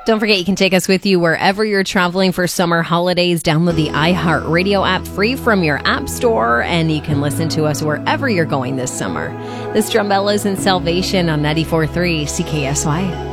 Don't forget, you can take us with you wherever you're traveling for summer holidays. Download the iHeartRadio app free from your app store, and you can listen to us wherever you're going this summer. This Drumbellas and Salvation on 94.3 CKSY.